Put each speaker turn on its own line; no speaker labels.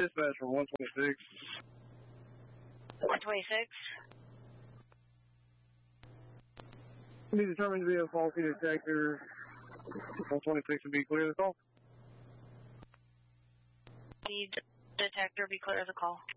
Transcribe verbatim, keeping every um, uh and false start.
Dispatch from one twenty-six.
one twenty-six.
Be determined to be a faulty detector. one twenty-six would be clear the call.
The detector be clear as a call.